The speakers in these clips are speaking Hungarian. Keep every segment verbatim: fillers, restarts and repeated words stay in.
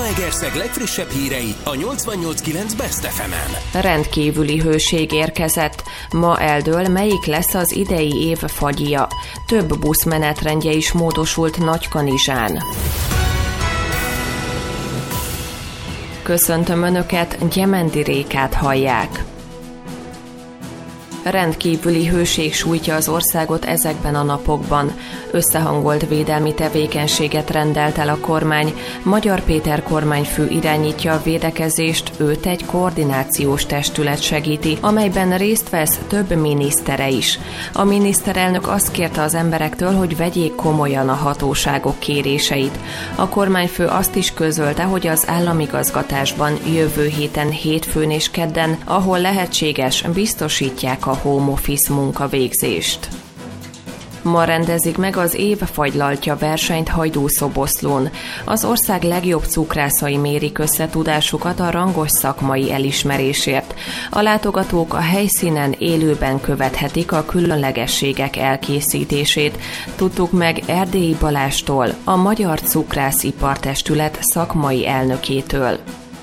Zalaegerszeg legfrissebb hírei a nyolcvannyolc kilenc Best ef emen. Rendkívüli hőség érkezett. Ma eldől, melyik lesz az idei év fagyja. Több busz menetrendje is módosult Nagykanizsán. Köszöntöm Önöket, Gyemendi Rékát hallják. Rendkívüli hőség sújtja az országot ezekben a napokban. Összehangolt védelmi tevékenységet rendelt el a kormány. Magyar Péter kormányfő irányítja a védekezést, őt egy koordinációs testület segíti, amelyben részt vesz több minisztere is. A miniszterelnök azt kérte az emberektől, hogy vegyék komolyan a hatóságok kéréseit. A kormányfő azt is közölte, hogy az államigazgatásban jövő héten hétfőn és kedden, ahol lehetséges, biztosítják a home office munkavégzést. Ma rendezik meg az év fagylaltja versenyt Hajdúszoboszlón. Az ország legjobb cukrászai mérik összetudásukat a rangos szakmai elismerésért. A látogatók a helyszínen élőben követhetik a különlegességek elkészítését. Tudtuk meg Erdélyi Balástól, a Magyar Cukrászipartestület szakmai elnökétől.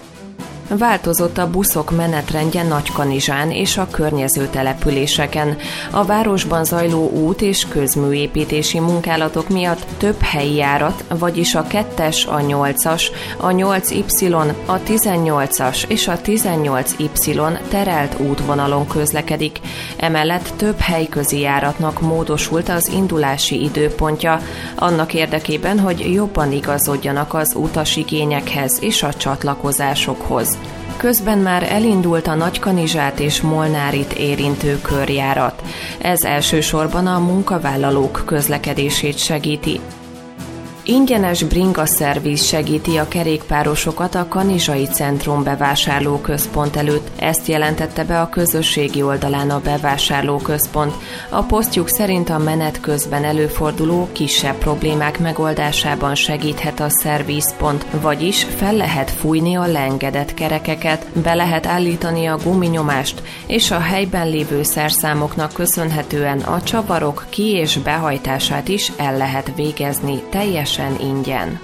Változott a buszok menetrendje Nagykanizsán és a környező településeken. A városban zajló út- és közműépítési munkálatok miatt több helyi járat, vagyis a kettes, a nyolcas, a nyolc Y, a tizennyolcas és a tizennyolc Y terelt útvonalon közlekedik. Emellett több helyközi járatnak módosult az indulási időpontja, annak érdekében, hogy jobban igazodjanak az utasigényekhez és a csatlakozásokhoz. Közben már elindult a Nagykanizsát és Molnárit érintő körjárat. Ez elsősorban a munkavállalók közlekedését segíti. Ingyenes bringaszerviz segíti a kerékpárosokat a Kanizsai Centrum bevásárlóközpont előtt. Ezt jelentette be a közösségi oldalán a bevásárlóközpont. A posztjuk szerint a menet közben előforduló kisebb problémák megoldásában segíthet a szervizpont, vagyis fel lehet fújni a leengedett kerekeket, be lehet állítani a guminyomást, és a helyben lévő szerszámoknak köszönhetően a csavarok ki- és behajtását is el lehet végezni teljes ingyen.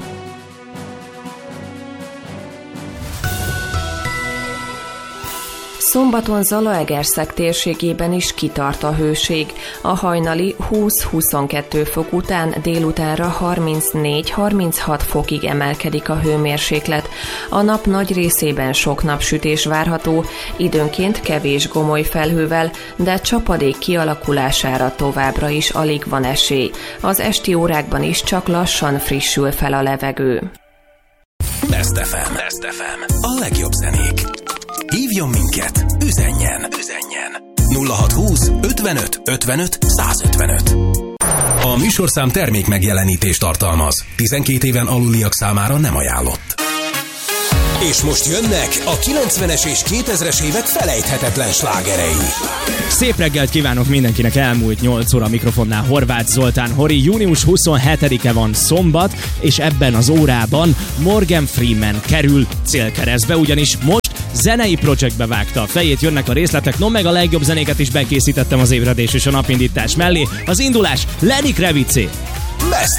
Szombaton Zalaegerszeg térségében is kitart a hőség. A hajnali húsz-huszonkettő fok után délutánra harmincnégy-harminchat fokig emelkedik a hőmérséklet. A nap nagy részében sok napsütés várható, időnként kevés gomoly felhővel, de csapadék kialakulására továbbra is alig van esély. Az esti órákban is csak lassan frissül fel a levegő. Best ef em. Best ef em. A legjobb zenék. Hívjon minket, üzenjen, üzenjen. nulla hatszázhúsz ötvenöt ötvenöt százötvenöt. A műsorszám termék megjelenítést tartalmaz. tizenkét éven aluliak számára nem ajánlott. És most jönnek a kilencvenes és kétezres évek felejthetetlen slágerei. Szép reggelt kívánok mindenkinek, elmúlt nyolc óra mikrofonnál Horváth Zoltán Hori. Június huszonhetedike van szombat, és ebben az órában Morgan Freeman kerül célkeresztbe, ugyanis most zenei projektbe vágta a fejét, jönnek a részletek, no meg a legjobb zenéket is bekészítettem az ébredés és a napindítás mellé. Az indulás Lenny Kravitz. Best